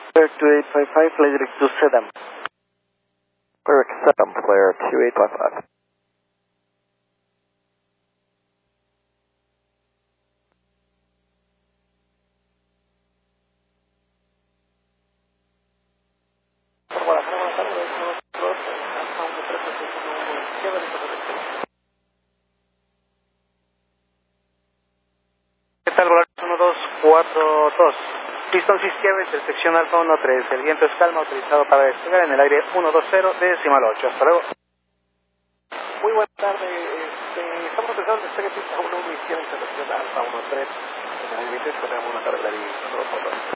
Flare 2855, flight direct to Sedam. Direct Sedam, flare 2855. ¿Qué tal, Volaris 1242? Pistón izquierda, intersección Alfa 13. El viento es calma, autorizado para despegar en el aire 120, decimal 8. Hasta luego. Muy buena tarde. Estamos empezando el despegue pista 11 izquierda, intersección Alfa 13. En el aire 23, tenemos una carga de 124.